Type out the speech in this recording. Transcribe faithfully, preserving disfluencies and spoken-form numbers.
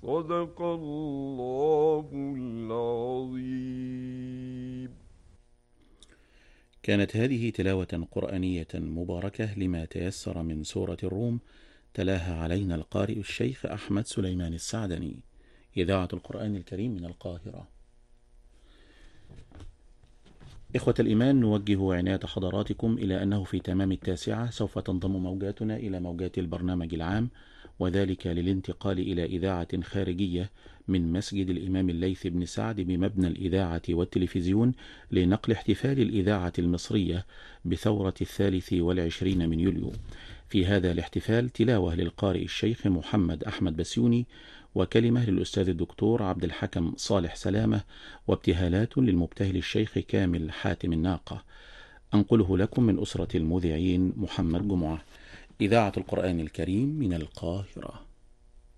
صدق الله العظيم. كانت هذه تلاوة قرآنية مباركة لما تيسر من سورة الروم، تلاها علينا القارئ الشيخ أحمد سليمان السعدني، إذاعة القرآن الكريم من القاهرة. إخوة الإيمان، نوجه عناية حضراتكم إلى أنه في تمام التاسعة سوف تنضم موجاتنا إلى موجات البرنامج العام، وذلك للانتقال إلى إذاعة خارجية من مسجد الإمام الليث بن سعد بمبنى الإذاعة والتلفزيون، لنقل احتفال الإذاعة المصرية بثورة الثالث والعشرين من يوليو. في هذا الاحتفال تلاوة للقارئ الشيخ محمد أحمد بسيوني، وكلمة للأستاذ الدكتور عبد الحكم صالح سلامة، وابتهالات للمبتهل الشيخ كامل حاتم الناقة. أنقله لكم من أسرة المذيعين محمد جمعة، إذاعة القرآن الكريم من القاهرة.